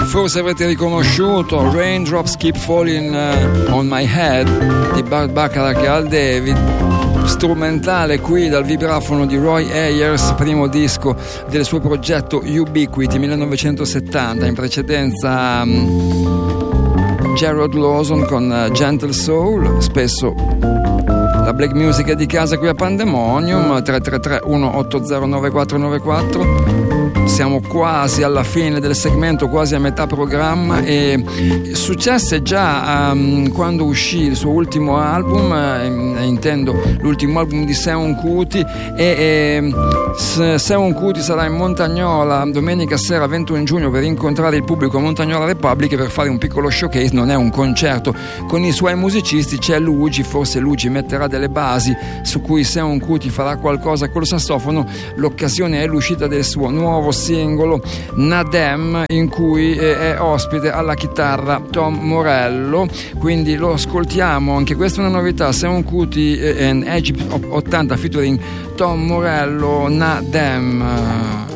Forse avrete riconosciuto Raindrops Keep Falling on My Head di Burt Bacharach e Al David, strumentale qui dal vibrafono di Roy Ayers, primo disco del suo progetto Ubiquity 1970. In precedenza Gerald Lawson con Gentle Soul. Spesso la black music è di casa qui a Pandemonium. 333 180 9494. Siamo quasi alla fine del segmento, quasi a metà programma, e successe già quando uscì il suo ultimo album, intendo l'ultimo album di Seun Kuti, e Seun Kuti sarà in Montagnola domenica sera 21 giugno per incontrare il pubblico a Montagnola Republic per fare un piccolo showcase. Non è un concerto con i suoi musicisti, c'è Luigi, forse Luigi metterà delle basi su cui Seun Kuti farà qualcosa col sassofono. L'occasione è l'uscita del suo nuovo singolo Nadem, in cui è ospite alla chitarra Tom Morello, quindi lo ascoltiamo. Anche questa è una novità, Seun Kuti and Egypt 80 featuring Tom Morello, Nadem.